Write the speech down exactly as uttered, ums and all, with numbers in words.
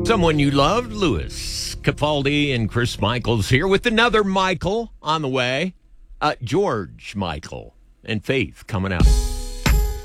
Someone you loved, Louis Capaldi and Chris Michaels here with another Michael on the way. Uh, George Michael and Faith coming up.